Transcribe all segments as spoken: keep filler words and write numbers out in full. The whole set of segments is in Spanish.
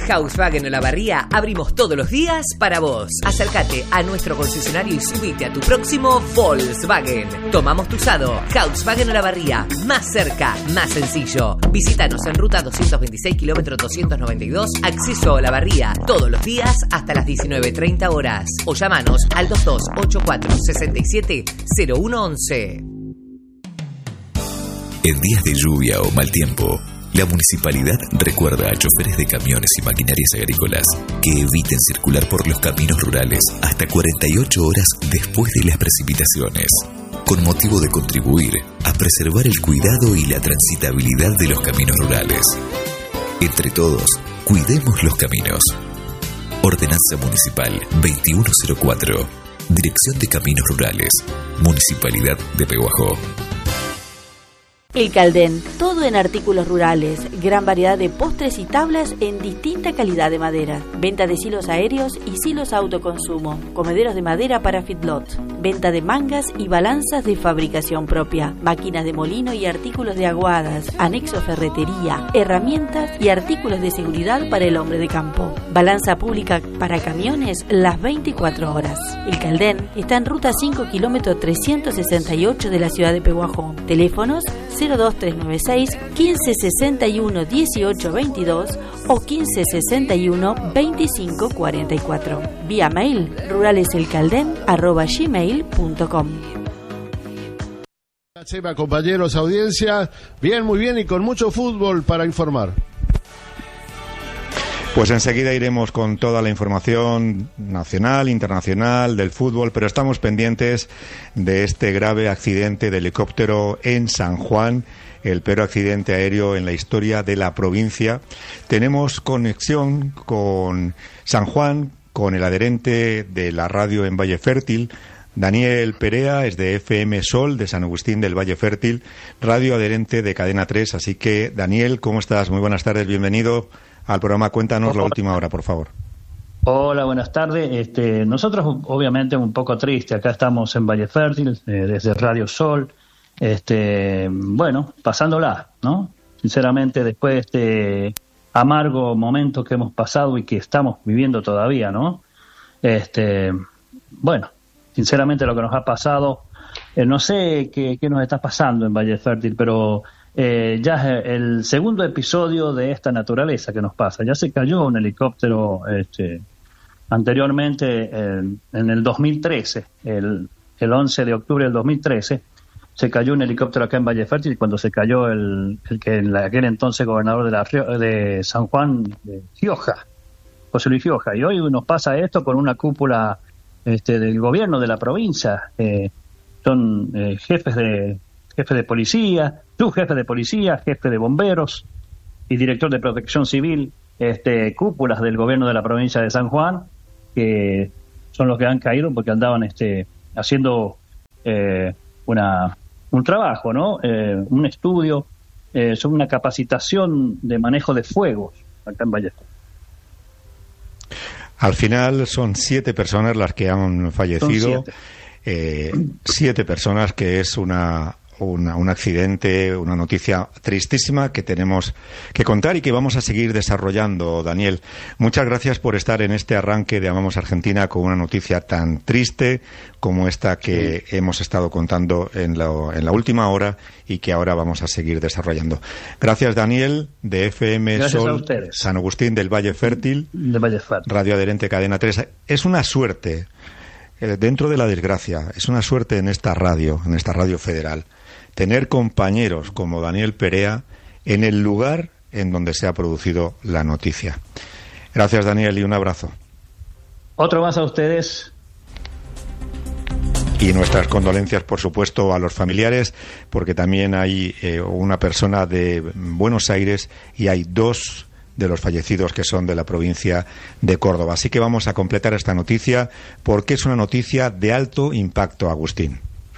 Volkswagen Olavarría abrimos todos los días para vos. Acércate a nuestro concesionario y subite a tu próximo Volkswagen. Tomamos tu usado. Volkswagen Olavarría, más cerca, más sencillo. Visítanos en ruta doscientos veintiséis, kilómetro doscientos noventa y dos, acceso a Olavarría, todos los días hasta las diecinueve treinta horas. O llamanos al dos dos ocho cuatro seis siete cero uno once. En días de lluvia o mal tiempo, la municipalidad recuerda a choferes de camiones y maquinarias agrícolas que eviten circular por los caminos rurales hasta cuarenta y ocho horas después de las precipitaciones, con motivo de contribuir a preservar el cuidado y la transitabilidad de los caminos rurales. Entre todos, cuidemos los caminos. Ordenanza Municipal veintiuno cero cuatro. Dirección de Caminos Rurales. Municipalidad de Pehuajó. El Caldén, todo en artículos rurales, gran variedad de postres y tablas en distinta calidad de madera, venta de silos aéreos y silos a autoconsumo, comederos de madera para feedlot, venta de mangas y balanzas de fabricación propia, máquinas de molino y artículos de aguadas, anexo ferretería, herramientas y artículos de seguridad para el hombre de campo, balanza pública para camiones las veinticuatro horas. El Caldén está en ruta cinco, kilómetro trescientos sesenta y ocho de la ciudad de Pehuajó. Teléfonos cero dos tres nueve seis, quince sesenta y uno, dieciocho veintidós o quince sesenta y uno, veinticinco cuarenta y cuatro. Vía mail ruraleselcaldén arroba gmail punto com. Chema, compañeros, audiencia, bien, muy bien y con mucho fútbol para informar. Pues enseguida iremos con toda la información nacional, internacional, del fútbol, pero estamos pendientes de este grave accidente de helicóptero en San Juan, el peor accidente aéreo en la historia de la provincia. Tenemos conexión con San Juan, con el adherente de la radio en Valle Fértil, Daniel Perea, es de F M Sol, de San Agustín del Valle Fértil, radio adherente de Cadena tres. Así que, Daniel, ¿cómo estás? Muy buenas tardes, bienvenido al programa. Cuéntanos Hola. La última hora, por favor. Hola, buenas tardes. Este, nosotros, obviamente, un poco triste. Acá estamos en Valle Fértil, eh, desde Radio Sol. Este, bueno, pasándola, ¿no? Sinceramente, después de este amargo momento que hemos pasado y que estamos viviendo todavía, ¿no? Este, bueno, sinceramente lo que nos ha pasado, eh, no sé qué, qué nos está pasando en Valle Fértil, pero Eh, ya es el segundo episodio de esta naturaleza que nos pasa. Ya se cayó un helicóptero este, anteriormente en, en el dos mil trece, el, el once de octubre del dos mil trece, se cayó un helicóptero acá en Valle Fértil cuando se cayó el, el que en aquel entonces gobernador de, la, de San Juan, de Gioja, José Luis Gioja. Y hoy nos pasa esto con una cúpula este, del gobierno de la provincia. Eh, son eh, jefes de jefe de policía, subjefe de policía, jefe de bomberos y director de protección civil, este, cúpulas del gobierno de la provincia de San Juan, que son los que han caído porque andaban este, haciendo eh, una, un trabajo, ¿no? Eh, un estudio eh, sobre una capacitación de manejo de fuegos acá en Valle. Al final son siete personas las que han fallecido, siete. Eh, siete personas, que es una Una, un accidente, una noticia tristísima que tenemos que contar y que vamos a seguir desarrollando. Daniel, muchas gracias por estar en este arranque de Amamos Argentina con una noticia tan triste como esta que sí. hemos estado contando en la, en la última hora y que ahora vamos a seguir desarrollando. Gracias, Daniel, de F M gracias Sol San Agustín del Valle Fértil, de Valle Fértil, radio adherente Cadena tres. Es una suerte, eh, dentro de la desgracia, es una suerte en esta radio, en esta radio federal, tener compañeros como Daniel Perea en el lugar en donde se ha producido la noticia. Gracias, Daniel, y un abrazo. Otro más a ustedes. Y nuestras condolencias, por supuesto, a los familiares, porque también hay eh, una persona de Buenos Aires y hay dos de los fallecidos que son de la provincia de Córdoba. Así que vamos a completar esta noticia porque es una noticia de alto impacto, Agustín.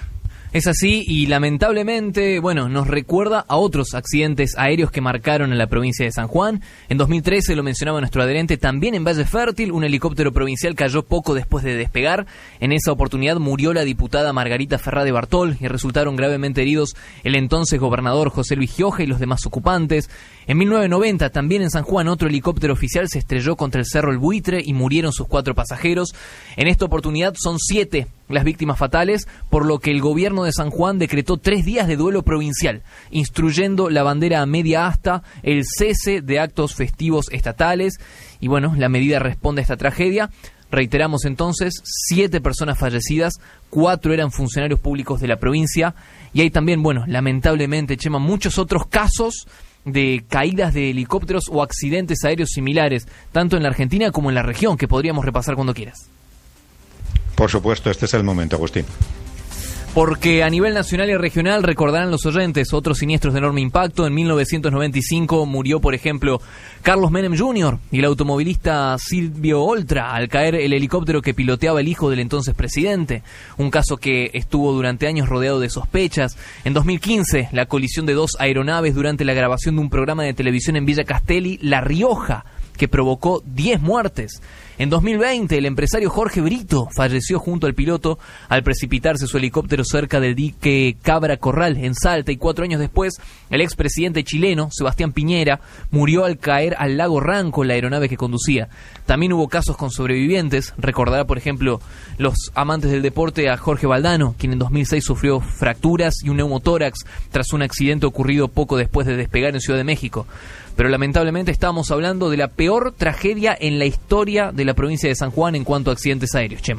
Es así y lamentablemente, bueno, nos recuerda a otros accidentes aéreos que marcaron en la provincia de San Juan. En dos mil trece, lo mencionaba nuestro adherente, también en Valle Fértil, un helicóptero provincial cayó poco después de despegar. En esa oportunidad murió la diputada Margarita Ferrade Bartol y resultaron gravemente heridos el entonces gobernador José Luis Gioja y los demás ocupantes. En mil novecientos noventa, también en San Juan, otro helicóptero oficial se estrelló contra el Cerro El Buitre y murieron sus cuatro pasajeros. En esta oportunidad son siete las víctimas fatales, por lo que el gobierno de San Juan decretó tres días de duelo provincial, instruyendo la bandera a media asta, el cese de actos festivos estatales. Y bueno, la medida responde a esta tragedia. Reiteramos entonces, siete personas fallecidas, cuatro eran funcionarios públicos de la provincia. Y hay también, bueno, lamentablemente, Chema, muchos otros casos de caídas de helicópteros o accidentes aéreos similares, tanto en la Argentina como en la región, que podríamos repasar cuando quieras. Por supuesto, este es el momento, Agustín. Porque a nivel nacional y regional, recordarán los oyentes, otros siniestros de enorme impacto. En mil novecientos noventa y cinco murió, por ejemplo, Carlos Menem junior y el automovilista Silvio Oltra al caer el helicóptero que piloteaba el hijo del entonces presidente. Un caso que estuvo durante años rodeado de sospechas. En dos mil quince, la colisión de dos aeronaves durante la grabación de un programa de televisión en Villa Castelli, La Rioja, que provocó diez muertes. En dos mil veinte, el empresario Jorge Brito falleció junto al piloto al precipitarse su helicóptero cerca del dique Cabra Corral, en Salta, y cuatro años después, el expresidente chileno, Sebastián Piñera, murió al caer al lago Ranco la aeronave que conducía. También hubo casos con sobrevivientes. Recordará, por ejemplo, los amantes del deporte a Jorge Valdano, quien en dos mil seis sufrió fracturas y un neumotórax tras un accidente ocurrido poco después de despegar en Ciudad de México. Pero lamentablemente estamos hablando de la peor tragedia en la historia de la provincia de San Juan en cuanto a accidentes aéreos, Chema.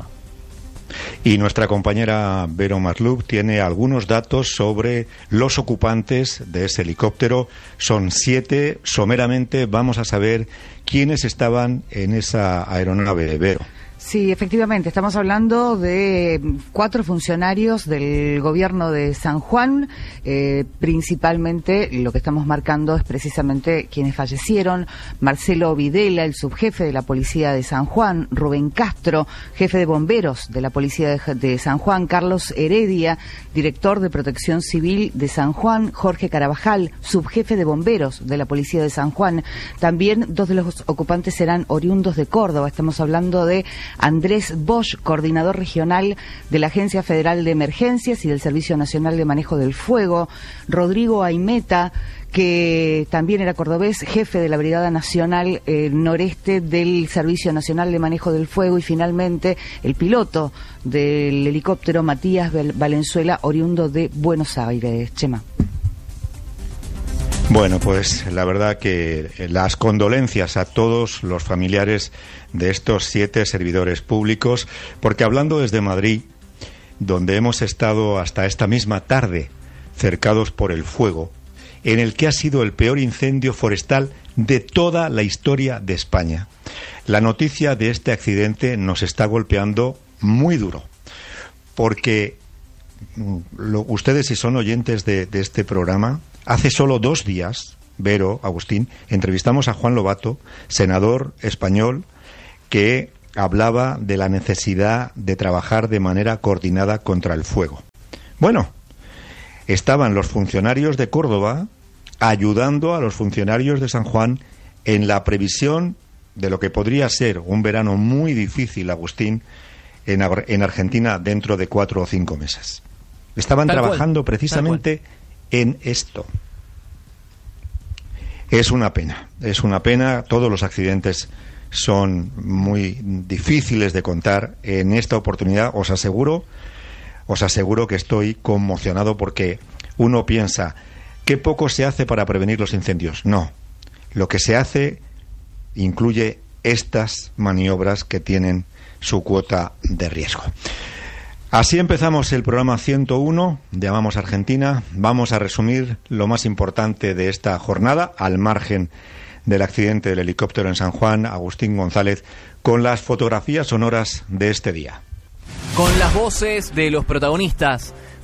Y nuestra compañera Vero Maslub tiene algunos datos sobre los ocupantes de ese helicóptero. Son siete. Someramente vamos a saber quiénes estaban en esa aeronave, Vero. Sí, efectivamente, estamos hablando de cuatro funcionarios del gobierno de San Juan. Eh, principalmente lo que estamos marcando es precisamente quienes fallecieron: Marcelo Videla, el subjefe de la policía de San Juan; Rubén Castro, jefe de bomberos de la policía de, de San Juan; Carlos Heredia, director de protección civil de San Juan; Jorge Carabajal, subjefe de bomberos de la policía de San Juan. También dos de los ocupantes eran oriundos de Córdoba. Estamos hablando de Andrés Bosch, coordinador regional de la Agencia Federal de Emergencias y del Servicio Nacional de Manejo del Fuego; Rodrigo Aimeta, que también era cordobés, jefe de la Brigada Nacional eh, Noreste del Servicio Nacional de Manejo del Fuego; y finalmente el piloto del helicóptero, Matías Valenzuela, oriundo de Buenos Aires. Chema. Bueno, pues la verdad que las condolencias a todos los familiares de estos siete servidores públicos, porque hablando desde Madrid, donde hemos estado hasta esta misma tarde cercados por el fuego, en el que ha sido el peor incendio forestal de toda la historia de España, la noticia de este accidente nos está golpeando muy duro, porque lo, ustedes, si son oyentes de, de este programa, hace solo dos días, Vero, Agustín, entrevistamos a Juan Lobato, senador español, que hablaba de la necesidad de trabajar de manera coordinada contra el fuego. Bueno, estaban los funcionarios de Córdoba ayudando a los funcionarios de San Juan en la previsión de lo que podría ser un verano muy difícil, Agustín, en, en Argentina dentro de cuatro o cinco meses. Estaban Tal trabajando cual. precisamente en esto. Es una pena, es una pena. Todos los accidentes son muy difíciles de contar. En esta oportunidad os aseguro, os aseguro que estoy conmocionado, porque uno piensa, ¿qué poco se hace para prevenir los incendios? No, lo que se hace incluye estas maniobras que tienen su cuota de riesgo. Así empezamos el programa ciento uno de Amamos Argentina. Vamos a resumir lo más importante de esta jornada, al margen del accidente del helicóptero en San Juan. Agustín González, con las fotografías sonoras de este día. Con las voces de los protagonistas.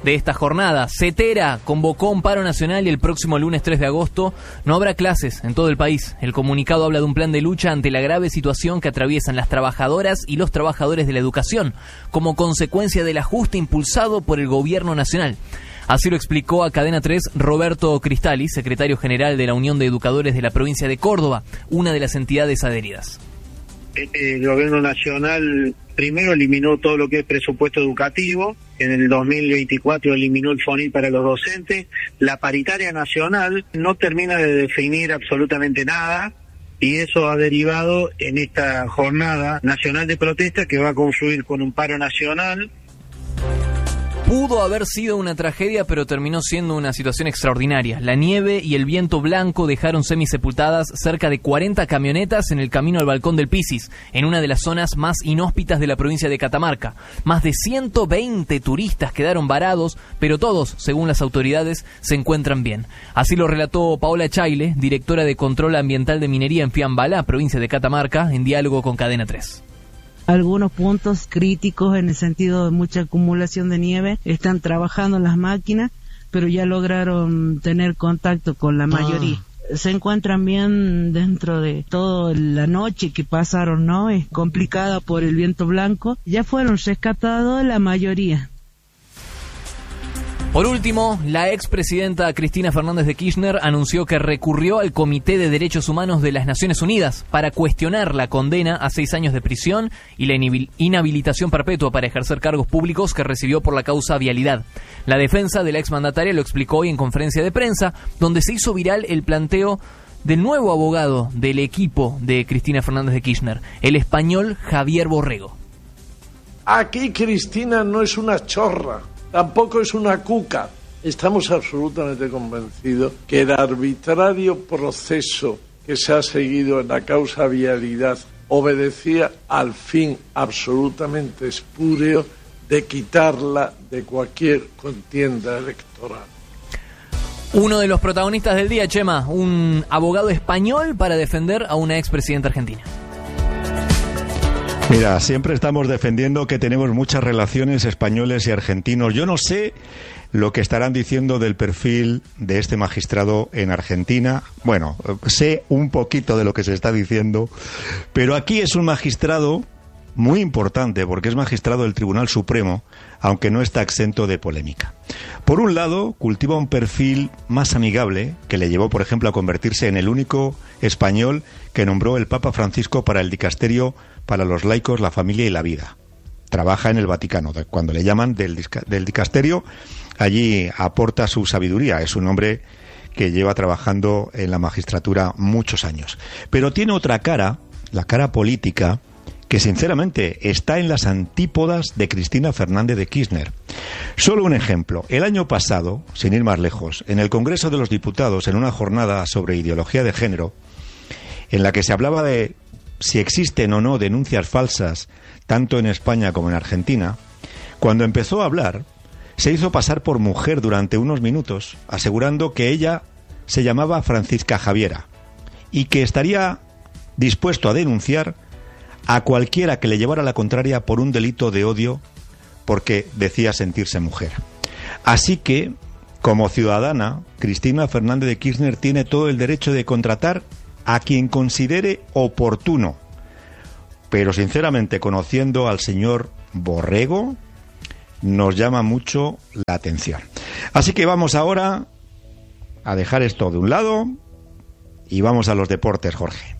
de esta jornada. CETERA convocó un paro nacional y el próximo lunes tres de agosto no habrá clases en todo el país. El comunicado habla de un plan de lucha ante la grave situación que atraviesan las trabajadoras y los trabajadores de la educación, como consecuencia del ajuste impulsado por el gobierno nacional. Así lo explicó a Cadena tres Roberto Cristali, secretario general de la Unión de Educadores de la provincia de Córdoba, una de las entidades adheridas. El gobierno nacional primero eliminó todo lo que es presupuesto educativo, en el dos mil veinticuatro eliminó el FONIL para los docentes, la paritaria nacional no termina de definir absolutamente nada y eso ha derivado en esta jornada nacional de protesta que va a confluir con un paro nacional. Pudo haber sido una tragedia, pero terminó siendo una situación extraordinaria. La nieve y el viento blanco dejaron semisepultadas cerca de cuarenta camionetas en el camino al Balcón del Pisis, en una de las zonas más inhóspitas de la provincia de Catamarca. Más de ciento veinte turistas quedaron varados, pero todos, según las autoridades, se encuentran bien. Así lo relató Paola Chaile, directora de Control Ambiental de Minería en Fiambalá, provincia de Catamarca, en diálogo con Cadena tres. Algunos puntos críticos en el sentido de mucha acumulación de nieve, están trabajando las máquinas, pero ya lograron tener contacto con la mayoría. Ah. Se encuentran bien dentro de toda la noche que pasaron, ¿no? Es complicada por el viento blanco. Ya fueron rescatados la mayoría. Por último, la expresidenta Cristina Fernández de Kirchner anunció que recurrió al Comité de Derechos Humanos de las Naciones Unidas para cuestionar la condena a seis años de prisión y la inhabilitación perpetua para ejercer cargos públicos que recibió por la causa vialidad. La defensa de la exmandataria lo explicó hoy en conferencia de prensa, donde se hizo viral el planteo del nuevo abogado del equipo de Cristina Fernández de Kirchner, el español Javier Borrego. Aquí Cristina no es una chorra. Tampoco es una cuca. Estamos absolutamente convencidos que el arbitrario proceso que se ha seguido en la causa vialidad obedecía al fin absolutamente espúreo de quitarla de cualquier contienda electoral. Uno de los protagonistas del día, Chema, un abogado español para defender a una expresidenta argentina. Mira, siempre estamos defendiendo que tenemos muchas relaciones españoles y argentinos. Yo no sé lo que estarán diciendo del perfil de este magistrado en Argentina. Bueno, sé un poquito de lo que se está diciendo, pero aquí es un magistrado muy importante porque es magistrado del Tribunal Supremo, aunque no está exento de polémica. Por un lado, cultiva un perfil más amigable que le llevó, por ejemplo, a convertirse en el único español que nombró el Papa Francisco para el dicasterio para los laicos, la familia y la vida. Trabaja en el Vaticano. Cuando le llaman del, del dicasterio, allí aporta su sabiduría. Es un hombre que lleva trabajando en la magistratura muchos años. Pero tiene otra cara, la cara política, que sinceramente está en las antípodas de Cristina Fernández de Kirchner. Solo un ejemplo. El año pasado, sin ir más lejos, en el Congreso de los Diputados, en una jornada sobre ideología de género, en la que se hablaba de si existen o no denuncias falsas, tanto en España como en Argentina, cuando empezó a hablar, se hizo pasar por mujer durante unos minutos, asegurando que ella se llamaba Francisca Javiera y que estaría dispuesto a denunciar a cualquiera que le llevara la contraria por un delito de odio porque decía sentirse mujer. Así que, como ciudadana, Cristina Fernández de Kirchner tiene todo el derecho de contratar a quien considere oportuno. Pero sinceramente, conociendo al señor Borrego, nos llama mucho la atención. Así que vamos ahora a dejar esto de un lado y vamos a los deportes, Jorge.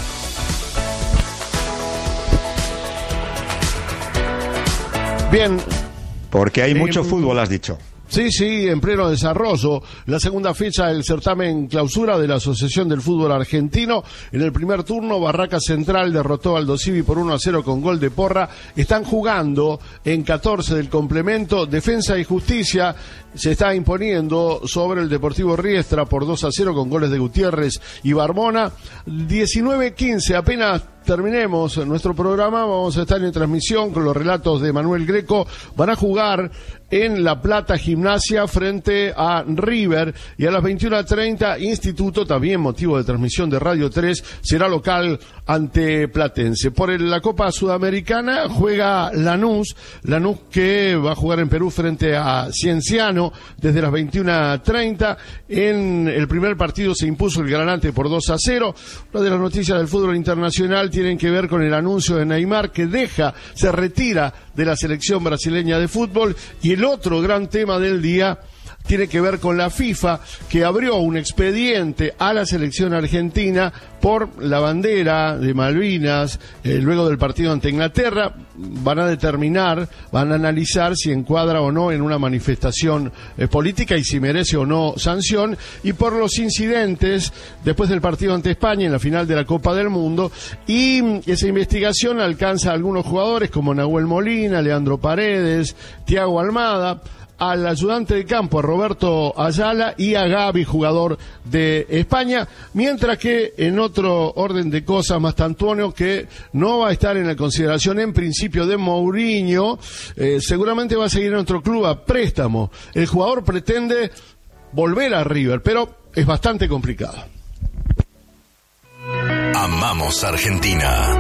Bien. Porque hay mucho fútbol, has dicho. Sí, sí, en pleno desarrollo. La segunda fecha del certamen clausura de la Asociación del Fútbol Argentino. En el primer turno, Barraca Central derrotó al Aldo Civi por uno a cero con gol de Porra. Están jugando en catorce del complemento. Defensa y Justicia se está imponiendo sobre el Deportivo Riestra por dos a cero con goles de Gutiérrez y Barbona. diecinueve quince, apenas terminemos nuestro programa, vamos a estar en transmisión con los relatos de Manuel Greco. Van a jugar en La Plata Gimnasia frente a River, y a las veintiuna treinta Instituto, también motivo de transmisión de Radio tres, será local ante Platense. Por el, la Copa Sudamericana juega Lanús, Lanús que va a jugar en Perú frente a Cienciano desde las veintiuna treinta. En el primer partido se impuso el Granate por dos a cero. Una de las noticias del fútbol internacional tienen que ver con el anuncio de Neymar, que deja, se retira de la selección brasileña de fútbol. Y el otro gran tema del día tiene que ver con la FIFA, que abrió un expediente a la selección argentina por la bandera de Malvinas. Eh, luego del partido ante Inglaterra van a determinar, van a analizar si encuadra o no en una manifestación eh, política y si merece o no sanción. Y por los incidentes después del partido ante España en la final de la Copa del Mundo, y esa investigación alcanza a algunos jugadores como Nahuel Molina, Leandro Paredes, Thiago Almada, al ayudante de campo, a Roberto Ayala, y a Gavi, jugador de España, mientras que en otro orden de cosas, Mastantuono, que no va a estar en la consideración en principio de Mourinho, eh, seguramente va a seguir en otro club a préstamo. El jugador pretende volver a River, pero es bastante complicado. Amamos Argentina.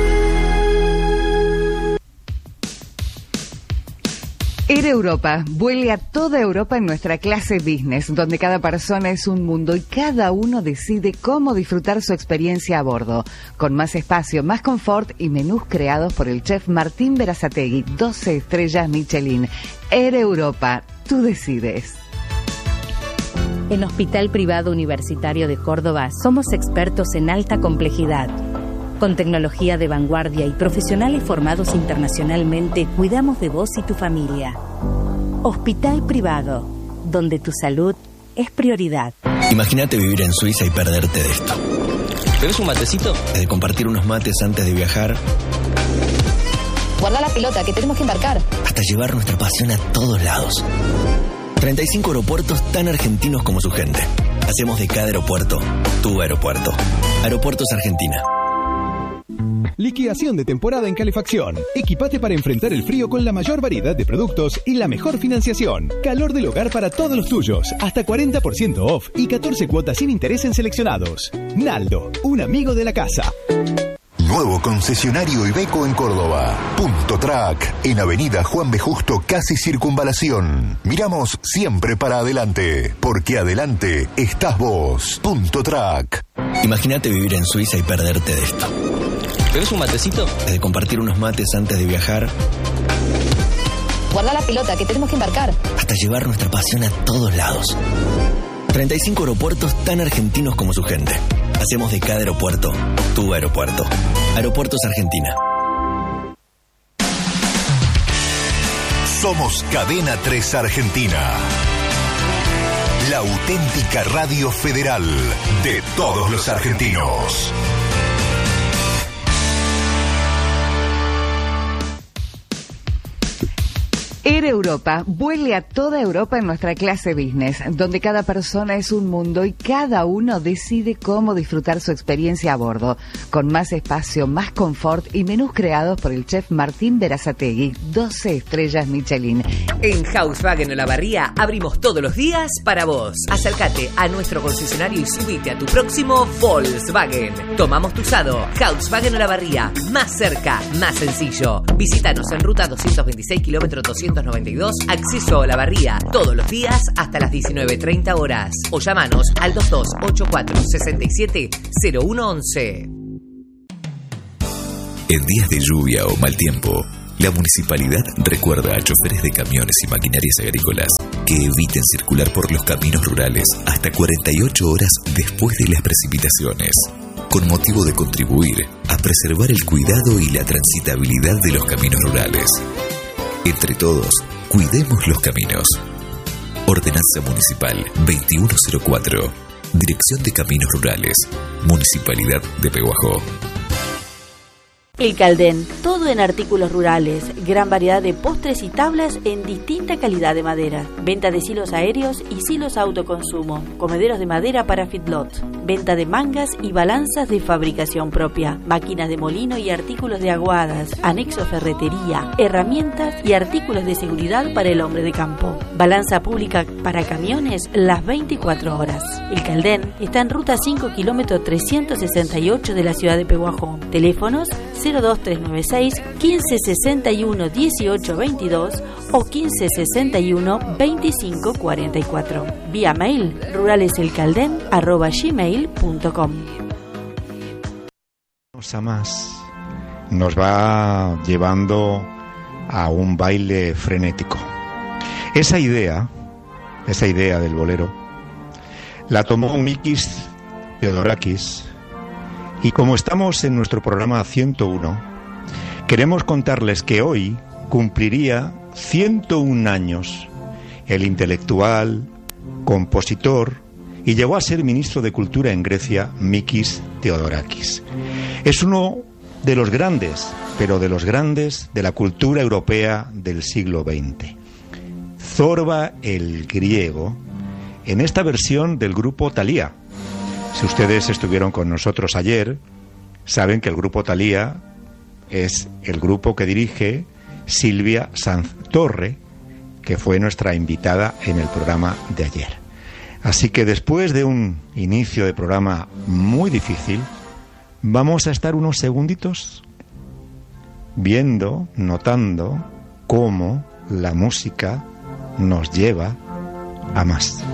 Air Europa vuele a toda Europa en nuestra clase business, donde cada persona es un mundo y cada uno decide cómo disfrutar su experiencia a bordo. Con más espacio, más confort y menús creados por el chef Martín Berazategui, doce estrellas Michelin. Air Europa, tú decides. En Hospital Privado Universitario de Córdoba somos expertos en alta complejidad. Con tecnología de vanguardia y profesionales formados internacionalmente, cuidamos de vos y tu familia. Hospital Privado, donde tu salud es prioridad. Imagínate vivir en Suiza y perderte de esto. ¿Bebes un matecito? De compartir unos mates antes de viajar. Guarda la pelota, que tenemos que embarcar. Hasta llevar nuestra pasión a todos lados. treinta y cinco aeropuertos tan argentinos como su gente. Hacemos de cada aeropuerto tu aeropuerto. Aeropuertos Argentina. Liquidación de temporada en calefacción. Equipate para enfrentar el frío con la mayor variedad de productos y la mejor financiación. Calor del hogar para todos los tuyos. Hasta cuarenta por ciento off y catorce cuotas sin interés en seleccionados. Naldo, un amigo de la casa. Nuevo concesionario Iveco en Córdoba. Punto Track, en Avenida Juan B. Justo, casi Circunvalación. Miramos siempre para adelante, porque adelante estás vos. Punto Track. Imagínate vivir en Suiza y perderte de esto. ¿Bebes un matecito? De compartir unos mates antes de viajar. Guarda la pelota, que tenemos que embarcar. Hasta llevar nuestra pasión a todos lados. treinta y cinco aeropuertos tan argentinos como su gente. Hacemos de cada aeropuerto tu aeropuerto. Aeropuertos Argentina. Somos Cadena tres Argentina. La auténtica radio federal de todos los argentinos. Air Europa vuele a toda Europa en nuestra clase business, donde cada persona es un mundo y cada uno decide cómo disfrutar su experiencia a bordo. Con más espacio, más confort y menús creados por el chef Martín Berazategui, doce estrellas Michelin. En Volkswagen Olavarría abrimos todos los días para vos. Acércate a nuestro concesionario y subite a tu próximo Volkswagen. Tomamos tu usado. Volkswagen Olavarría, más cerca, más sencillo. Visítanos en ruta doscientos veintiséis, kilómetro doscientos noventa y dos, acceso a Olavarría, todos los días hasta las diecinueve treinta horas. O llamanos al dos dos ocho cuatro, seis siete, cero uno once. En días de lluvia o mal tiempo, la municipalidad recuerda a choferes de camiones y maquinarias agrícolas que eviten circular por los caminos rurales hasta cuarenta y ocho horas después de las precipitaciones, con motivo de contribuir a preservar el cuidado y la transitabilidad de los caminos rurales. Entre todos, cuidemos los caminos. Ordenanza Municipal veintiuno cero cuatro. Dirección de Caminos Rurales. Municipalidad de Pehuajó. El Caldén, todo en artículos rurales, gran variedad de postres y tablas en distinta calidad de madera. Venta de silos aéreos y silos autoconsumo, comederos de madera para feedlot. Venta de mangas y balanzas de fabricación propia, máquinas de molino y artículos de aguadas, anexo ferretería, herramientas y artículos de seguridad para el hombre de campo. Balanza pública para camiones las veinticuatro horas. El Caldén está en ruta cinco kilómetro trescientos sesenta y ocho de la ciudad de Pehuajó. Teléfonos cero dos tres nueve seis, quince sesenta y uno, dieciocho veintidós o quince sesenta y uno, veinticinco cuarenta y cuatro. Vía mail ruraleselcaldén arroba gmail punto com. A más nos va llevando a un baile frenético. Esa idea, esa idea del bolero, la tomó Mikis Theodorakis. Y como estamos en nuestro programa ciento uno, queremos contarles que hoy cumpliría ciento un años el intelectual, compositor y llegó a ser ministro de Cultura en Grecia, Mikis Theodorakis. Es uno de los grandes, pero de los grandes de la cultura europea del siglo veinte. Zorba el griego, en esta versión del grupo Thalía. Si ustedes estuvieron con nosotros ayer, saben que el grupo Thalía es el grupo que dirige Silvia Sanz Torre, que fue nuestra invitada en el programa de ayer. Así que después de un inicio de programa muy difícil, vamos a estar unos segunditos viendo, notando cómo la música nos lleva a más.